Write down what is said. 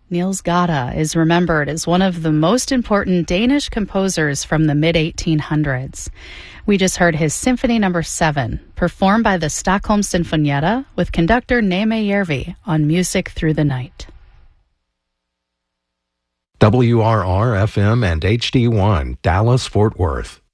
Niels Gade is remembered as one of the most important Danish composers from the mid-1800s. We just heard his Symphony No. 7, performed by the Stockholm Sinfonietta with conductor Neeme Järvi on Music Through the Night. WRR-FM and HD1, Dallas, Fort Worth.